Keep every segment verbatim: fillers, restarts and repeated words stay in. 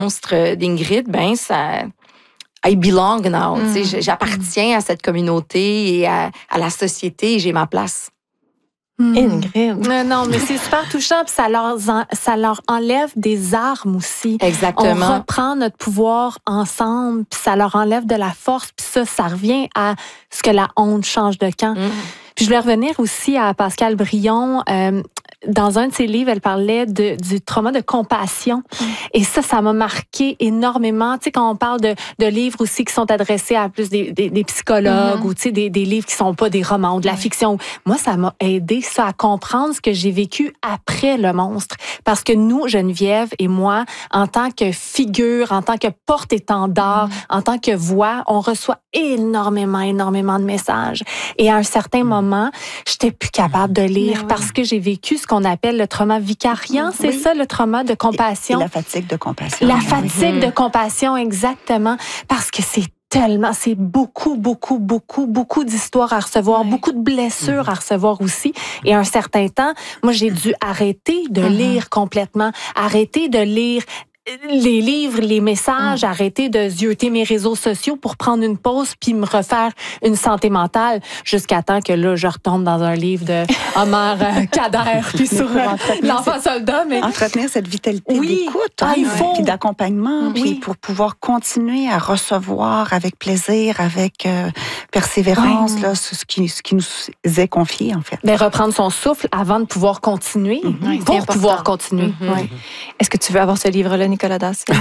monstre d'Ingrid, ben ça... I belong now. Mm. Tu sais, j'appartiens à cette communauté et à, à la société et j'ai ma place. Mmh. Ingrid. Euh, non, mais c'est super touchant, puis ça leur, en, ça leur enlève des armes aussi. Exactement. On reprend notre pouvoir ensemble, puis ça leur enlève de la force, puis ça, ça revient à ce que la honte change de camp. Mmh. Puis je voulais revenir aussi à Pascale Brion. Euh, dans un de ses livres, elle parlait de, du trauma de compassion. Mmh. Et ça, ça m'a marqué énormément. Tu sais, quand on parle de, de livres aussi qui sont adressés à plus des, des, des psychologues mmh. ou tu sais, des, des livres qui sont pas des romans ou de la mmh. fiction. Moi, ça m'a aidé, ça, à comprendre ce que j'ai vécu après le monstre. Parce que nous, Geneviève et moi, en tant que figure, en tant que porte-étendard, mmh. en tant que voix, on reçoit énormément, énormément de messages. Et à un certain moment, j'étais plus capable de lire oui. parce que j'ai vécu ce qu'on appelle le trauma vicariant. Oui. C'est ça, le trauma de compassion. Et la fatigue de compassion. La fatigue oui. de compassion, exactement. Parce que c'est tellement, c'est beaucoup, beaucoup, beaucoup, beaucoup d'histoires à recevoir, oui. beaucoup de blessures mmh. à recevoir aussi. Et à un certain temps, moi, j'ai dû arrêter de mmh. lire complètement, arrêter de lire les livres, les messages, mmh. arrêter de zioter mes réseaux sociaux pour prendre une pause puis me refaire une santé mentale jusqu'à temps que là, je retombe dans un livre de Homer euh, Kader puis sur euh, l'enfant cette, soldat. Mais... Entretenir cette vitalité oui. d'écoute ah, il faut. puis d'accompagnement oui. puis pour pouvoir continuer à recevoir avec plaisir, avec euh, persévérance oui. là, ce, qui, ce qui nous est confié en fait. Mais reprendre son souffle avant de pouvoir continuer, mmh. oui, pour pouvoir continuer. Mmh. Oui. Est-ce que tu veux avoir ce livre-là, Nicolas Dacine?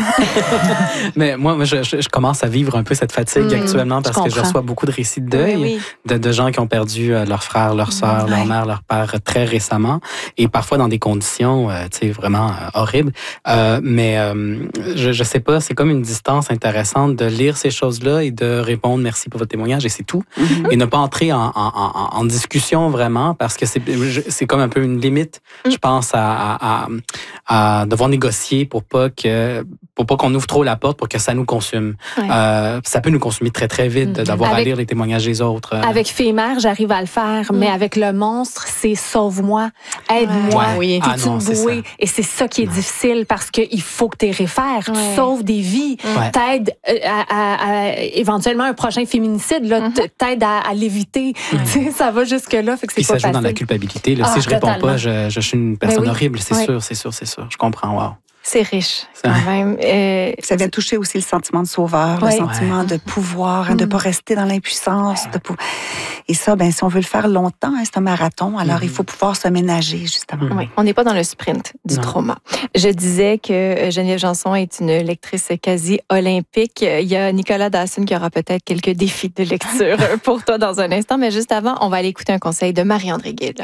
Mais moi, moi je, je, je commence à vivre un peu cette fatigue mmh, actuellement parce que je reçois beaucoup de récits de deuil oui, oui. De, de gens qui ont perdu euh, leur frère, leur sœur, mmh, leur ouais. mère, leur père très récemment et parfois dans des conditions euh, tu sais, vraiment euh, horribles. Euh, mais euh, je, je sais pas, c'est comme une distance intéressante de lire ces choses-là et de répondre merci pour votre témoignage et c'est tout. Mmh. Et ne pas entrer en, en, en, en discussion vraiment parce que c'est, c'est comme un peu une limite, mmh. je pense, à, à, à, à devoir négocier pour pas que pour pas qu'on ouvre trop la porte pour que ça nous consume. Ouais. Euh, ça peut nous consumer très, très vite mmh. d'avoir avec, à lire les témoignages des autres. Avec Fémère, j'arrive à le faire, mmh. mais avec le monstre, c'est sauve-moi, aide-moi, ouais. oui. ah, non, c'est ça. Et c'est ça qui est non. difficile parce qu'il faut que tu les réfères, ouais. tu sauves des vies, ouais. t'aides à, à, à éventuellement un prochain féminicide, là, mmh. t'aides à, à l'éviter. Mmh. Tu sais, ça va jusque-là, fait que c'est Puis pas ça joue facile. Dans la culpabilité. Là, ah, si je totalement. réponds pas, je, je suis une personne oui. horrible, c'est oui. sûr, c'est sûr, c'est sûr. Je comprends, wow. C'est riche, quand même. Euh, ça vient toucher aussi le sentiment de sauveur, ouais. le sentiment ouais. de pouvoir, hein, de ne pas rester dans l'impuissance. De pou... Et ça, ben, si on veut le faire longtemps, hein, c'est un marathon, alors mm-hmm. il faut pouvoir se ménager, justement. Mm-hmm. Oui, on n'est pas dans le sprint du non. trauma. Je disais que Geneviève Janson est une lectrice quasi olympique. Il y a Nicolas Dacine qui aura peut-être quelques défis de lecture pour toi dans un instant, mais juste avant, on va aller écouter un conseil de Marie-André Guil.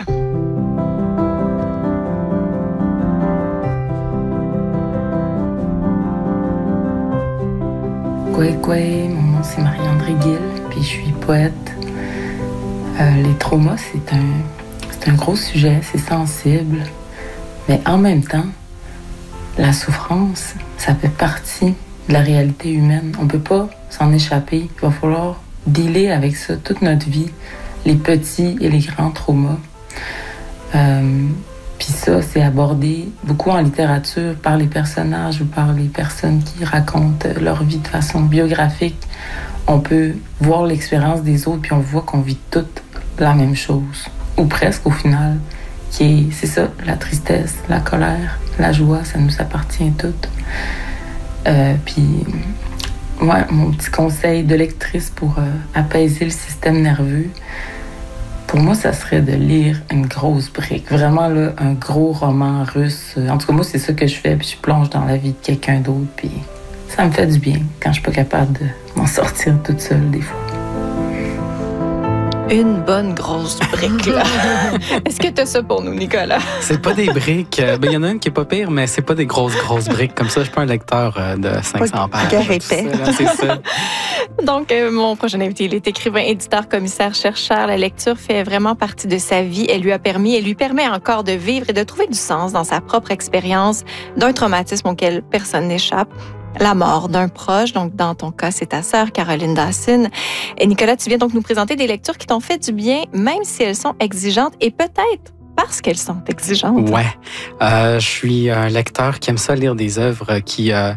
Coué, coué, mon nom c'est Marie-André Guil, puis je suis poète. Euh, les traumas, c'est un, c'est un gros sujet, c'est sensible, mais en même temps, la souffrance, ça fait partie de la réalité humaine. On ne peut pas s'en échapper. Il va falloir dealer avec ça toute notre vie, les petits et les grands traumas. Euh, Puis ça, c'est abordé beaucoup en littérature par les personnages ou par les personnes qui racontent leur vie de façon biographique. On peut voir l'expérience des autres, puis on voit qu'on vit toutes la même chose, ou presque au final, qui est, c'est ça, la tristesse, la colère, la joie, ça nous appartient toutes. Euh, puis, ouais, mon petit conseil de lectrice pour euh, apaiser le système nerveux, pour moi, ça serait de lire une grosse brique. Vraiment, là, un gros roman russe. En tout cas, moi, c'est ça que je fais, puis je plonge dans la vie de quelqu'un d'autre, puis ça me fait du bien quand je suis pas capable de m'en sortir toute seule, des fois. Une bonne grosse brique, là. Est-ce que tu as ça pour nous, Nicolas? C'est pas des briques. Il ben, y en a une qui est pas pire, mais c'est pas des grosses, grosses briques. Comme ça, je suis pas un lecteur de cinq cents pages. Épais. C'est ça. Donc, euh, mon prochain invité, il est écrivain, éditeur, commissaire, chercheur. La lecture fait vraiment partie de sa vie. Elle lui a permis, elle lui permet encore de vivre et de trouver du sens dans sa propre expérience d'un traumatisme auquel personne n'échappe. La mort d'un proche. Donc, dans ton cas, c'est ta sœur, Caroline Dacine. Et Nicolas, tu viens donc nous présenter des lectures qui t'ont fait du bien, même si elles sont exigeantes et peut-être parce qu'elles sont exigeantes. Ouais, euh, je suis un lecteur qui aime ça lire des œuvres qui euh,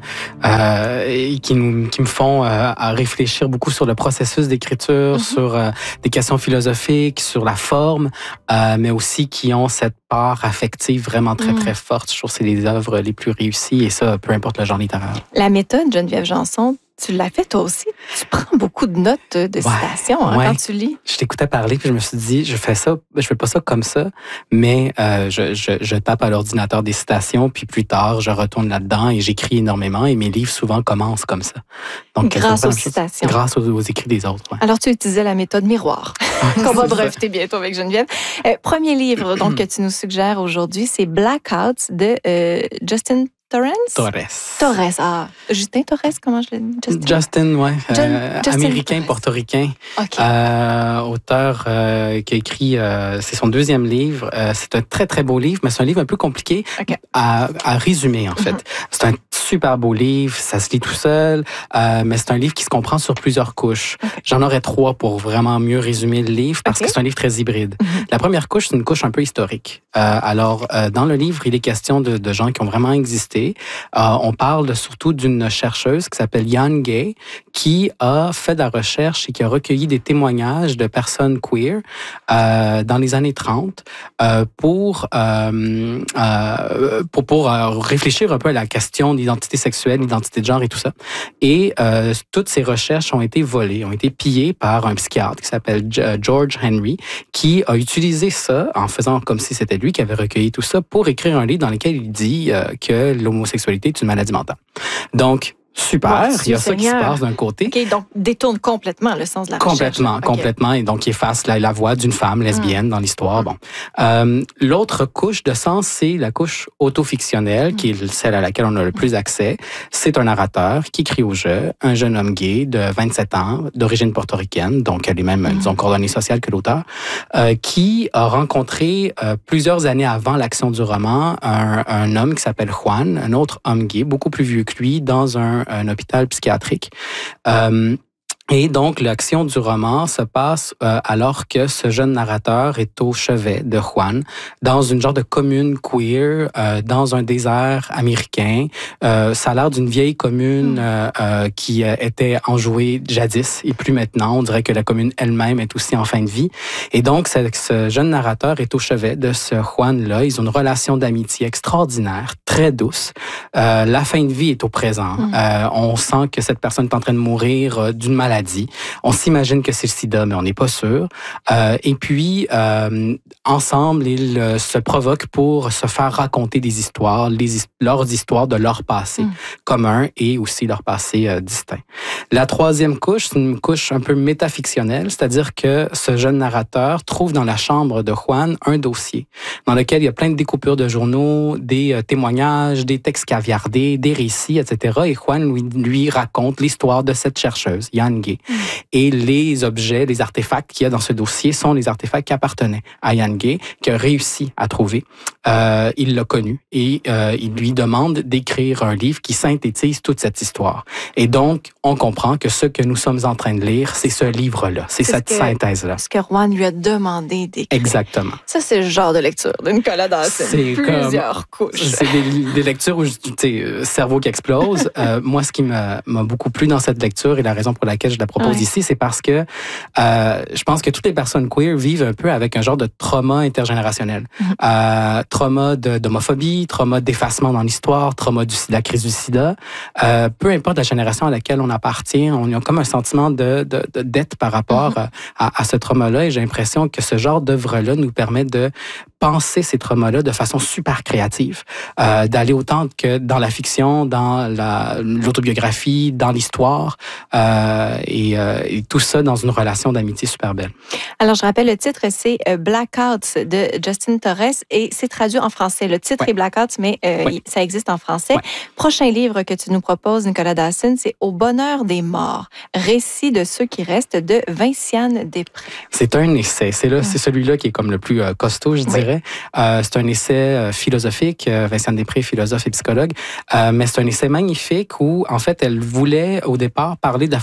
euh, qui nous qui me font euh, à réfléchir beaucoup sur le processus d'écriture, mm-hmm. sur euh, des questions philosophiques, sur la forme, euh, mais aussi qui ont cette part affective vraiment très mm. très forte. Je trouve que c'est les œuvres les plus réussies et ça, peu importe le genre littéraire. La méthode Geneviève Janson, tu l'as fait toi aussi. Tu prends beaucoup de notes de ouais, citations hein, ouais. quand tu lis. Je t'écoutais parler puis je me suis dit, je fais ça, je fais pas ça comme ça, mais euh, je, je, je tape à l'ordinateur des citations puis plus tard je retourne là-dedans et j'écris énormément et mes livres souvent commencent comme ça. Donc grâce aux citations, grâce aux, aux écrits des autres. Ouais. Alors tu utilisais la méthode miroir qu'on va breveter bientôt avec Geneviève. Euh, premier livre donc que tu nous suggères aujourd'hui, c'est Blackouts de euh, Justin Torrance? Torres. Torres, ah. Justin Torres, comment je l'ai dit? Justin, Justin ouais. Euh, Justin américain, Torres. Portoricain. Okay. Euh, auteur euh, qui a écrit, euh, c'est son deuxième livre. Euh, c'est un très, très beau livre, mais c'est un livre un peu compliqué okay. à, à résumer, en fait. Mm-hmm. C'est un super beau livre, ça se lit tout seul, euh, mais c'est un livre qui se comprend sur plusieurs couches. Okay. J'en aurais trois pour vraiment mieux résumer le livre, parce okay. que c'est un livre très hybride. Mm-hmm. La première couche, c'est une couche un peu historique. Euh, alors, euh, dans le livre, il est question de, de gens qui ont vraiment existé. Euh, on parle surtout d'une chercheuse qui s'appelle Jan Gay, qui a fait de la recherche et qui a recueilli des témoignages de personnes queer euh, dans les années trente euh, pour, euh, euh, pour, pour euh, réfléchir un peu à la question d'identité sexuelle, d'identité de genre et tout ça. Et euh, toutes ces recherches ont été volées, ont été pillées par un psychiatre qui s'appelle George Henry, qui a utilisé ça en faisant comme si c'était lui qui avait recueilli tout ça pour écrire un livre dans lequel il dit euh, que l'homosexualité est une maladie mentale. Donc, super, oh, il y a ça qui se passe d'un côté. OK, donc détourne complètement le sens de la complètement, recherche. Complètement, okay. Et donc il efface la, la voix d'une femme lesbienne mmh. dans l'histoire. Mmh. Bon, euh, l'autre couche de sens, c'est la couche autofictionnelle, mmh. qui est celle à laquelle on a le plus accès. C'est un narrateur qui crie au jeu, un jeune homme gay de vingt-sept ans, d'origine portoricaine, donc elle est même, mmh. disons, coordonnées sociales que l'auteur, euh, qui a rencontré euh, plusieurs années avant l'action du roman un, un homme qui s'appelle Juan, un autre homme gay, beaucoup plus vieux que lui, dans un un hôpital psychiatrique. Euh, Et donc, l'action du roman se passe euh, alors que ce jeune narrateur est au chevet de Juan, dans une genre de commune queer, euh, dans un désert américain. Euh, ça a l'air d'une vieille commune euh, euh, qui euh, était enjouée jadis et plus maintenant. On dirait que la commune elle-même est aussi en fin de vie. Et donc, ce, ce jeune narrateur est au chevet de ce Juan-là. Ils ont une relation d'amitié extraordinaire, très douce. Euh, la fin de vie est au présent. Mm. Euh, on sent que cette personne est en train de mourir euh, d'une maladie. On s'imagine que c'est le sida, mais on n'est pas sûr. Euh, et puis, euh, ensemble, ils euh, se provoquent pour se faire raconter des histoires, les, leurs histoires de leur passé mm. commun et aussi leur passé euh, distinct. La troisième couche, c'est une couche un peu métafictionnelle, c'est-à-dire que ce jeune narrateur trouve dans la chambre de Juan un dossier dans lequel il y a plein de découpures de journaux, des euh, témoignages, des textes caviardés, des récits, et cetera. Et Juan lui, lui raconte l'histoire de cette chercheuse, Jan Gay. Mm. Et les objets, les artefacts qu'il y a dans ce dossier sont les artefacts qui appartenaient à Jan Gay, qui a réussi à trouver. Euh, il l'a connu et euh, il lui demande d'écrire un livre qui synthétise toute cette histoire. Et donc, on comprend que ce que nous sommes en train de lire, c'est ce livre-là, c'est, c'est cette ce que, synthèse-là. Ce que Juan lui a demandé d'écrire. Exactement. Ça, c'est le genre de lecture de Nicolas Dawson. C'est plusieurs comme, couches. C'est des, des lectures où, tu sais, cerveau qui explose. euh, moi, ce qui m'a, m'a beaucoup plu dans cette lecture et la raison pour laquelle je la propose ouais. ici, c'est parce que euh, je pense que toutes les personnes queer vivent un peu avec un genre de trauma intergénérationnel. Mm-hmm. Euh, trauma de, d'homophobie, trauma d'effacement dans l'histoire, trauma de la crise du sida. Euh, peu importe la génération à laquelle on appartient, on a comme un sentiment de, de, de dette par rapport mm-hmm. à, à ce trauma-là. Et j'ai l'impression que ce genre d'œuvre-là nous permet de penser ces traumas-là de façon super créative, euh, d'aller autant que dans la fiction, dans la, l'autobiographie, dans l'histoire, euh, et, euh, et tout ça dans une relation d'amitié super belle. Alors, je rappelle, le titre, c'est Blackouts de Justin Torres et c'est traduit en français. Le titre ouais. est Blackouts, mais euh, ouais. ça existe en français. Ouais. Prochain livre que tu nous proposes, Nicolas Dawson, c'est Au bonheur des morts, récit de ceux qui restent de Vinciane Després. C'est un essai. C'est, là, mmh. c'est celui-là qui est comme le plus euh, costaud, je dirais. Oui. Euh, c'est un essai euh, philosophique. Euh, Vinciane Després, philosophe et psychologue. Euh, mais c'est un essai magnifique où, en fait, elle voulait, au départ, parler de la frontière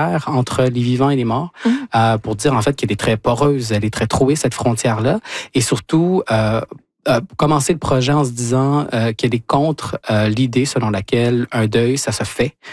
frontière entre les vivants et les morts, mmh. euh, pour dire en fait qu'elle est très poreuse, elle est très trouée, cette frontière-là. Et surtout, euh, Euh, commencer le projet en se disant euh, qu'elle est contre euh, l'idée selon laquelle un deuil, ça se fait,